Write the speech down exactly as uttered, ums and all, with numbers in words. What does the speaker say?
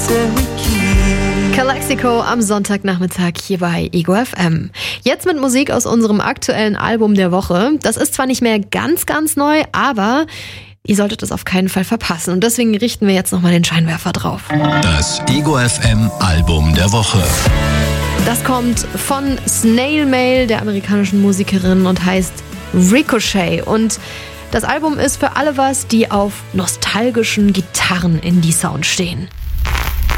Calexico am Sonntagnachmittag hier bei Ego F M. Jetzt mit Musik aus unserem aktuellen Album der Woche. Das ist zwar nicht mehr ganz, ganz neu, aber ihr solltet es auf keinen Fall verpassen. Und deswegen richten wir jetzt nochmal den Scheinwerfer drauf. Das Ego F M Album der Woche. Das kommt von Snail Mail, der amerikanischen Musikerin, und heißt Ricochet. Und das Album ist für alle was, die auf nostalgischen Gitarren-Indie-Sound stehen.